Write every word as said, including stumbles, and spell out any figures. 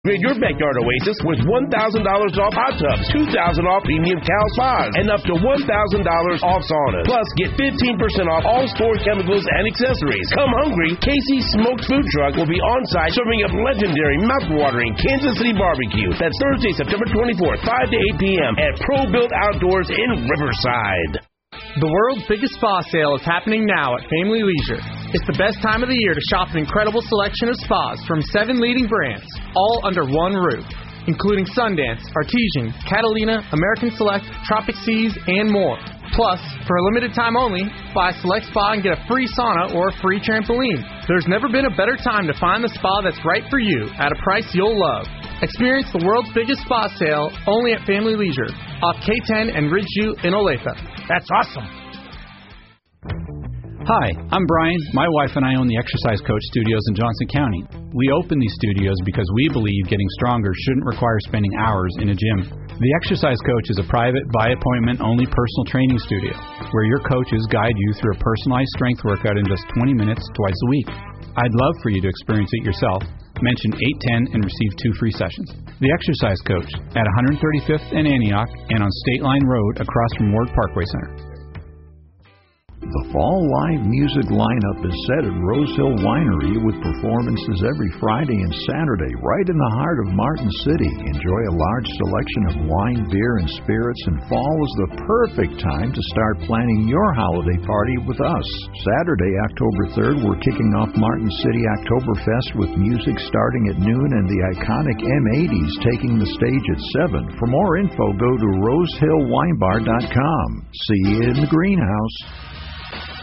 Upgrade your backyard oasis with one thousand dollars off hot tubs, two thousand dollars off premium Cal spas, and up to one thousand dollars off saunas. Plus, get fifteen percent off all store chemicals and accessories. Come hungry, Casey's Smoked Food Truck will be on site serving up legendary, mouth-watering Kansas City barbecue. That's Thursday, September twenty-fourth, five to eight p.m. at Pro Built Outdoors in Riverside. The world's biggest spa sale is happening now at Family Leisure. It's the best time of the year to shop an incredible selection of spas from seven leading brands, all under one roof, including Sundance, Artesian, Catalina, American Select, Tropic Seas, and more. Plus, for a limited time only, buy a select spa and get a free sauna or a free trampoline. There's never been a better time to find the spa that's right for you at a price you'll love. Experience the world's biggest spa sale only at Family Leisure, off K ten and Ridgeview in Olathe. That's awesome. Hi, I'm Brian. My wife and I own the Exercise Coach Studios in Johnson County. We opened these studios because we believe getting stronger shouldn't require spending hours in a gym. The Exercise Coach is a private, by-appointment only personal training studio where your coaches guide you through a personalized strength workout in just twenty minutes twice a week. I'd love for you to experience it yourself. Mention eight ten and receive two free sessions. The Exercise Coach at one thirty-fifth and Antioch and on State Line Road across from Ward Parkway Center. The fall live music lineup is set at Rose Hill Winery with performances every Friday and Saturday right in the heart of Martin City. Enjoy a large selection of wine, beer, and spirits, and fall is the perfect time to start planning your holiday party with us. Saturday, October third, we're kicking off Martin City Oktoberfest with music starting at noon and the iconic M eighties taking the stage at seven. For more info, go to rose hill wine bar dot com. See you in the greenhouse.